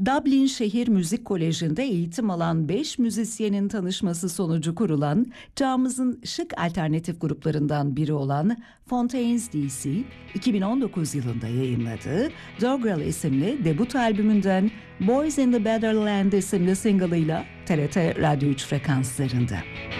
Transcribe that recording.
Dublin Şehir Müzik Koleji'nde eğitim alan 5 müzisyenin tanışması sonucu kurulan, çağımızın şık alternatif gruplarından biri olan Fontaines D.C., 2019 yılında yayınladığı Doggerel isimli debut albümünden Boys in the Better Land isimli single'ıyla TRT Radyo 3 frekanslarında.